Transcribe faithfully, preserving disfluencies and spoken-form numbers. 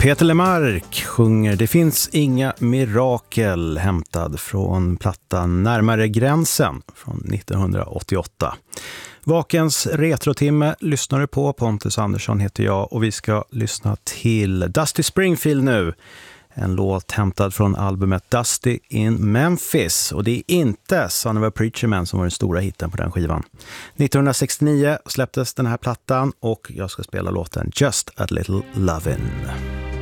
Peter Lemark sjunger Det finns inga mirakel, hämtad från plattan Närmare gränsen från nittonhundraåttioåtta. Vakens retrotimme lyssnar du på. Pontus Andersson heter jag och vi ska lyssna till Dusty Springfield nu. En låt hämtad från albumet Dusty in Memphis. Och det är inte Son of a Preacher Man som var den stora hitten på den skivan. nittonhundrasextionio släpptes den här plattan och jag ska spela låten Just a Little Lovin'.